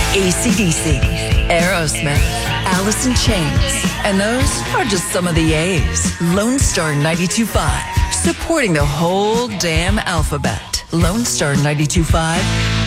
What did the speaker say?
AC/DC, Aerosmith, Alice in Chains, and those are just some of the A's. Lone Star 92.5, supporting the whole damn alphabet. Lone Star 92.5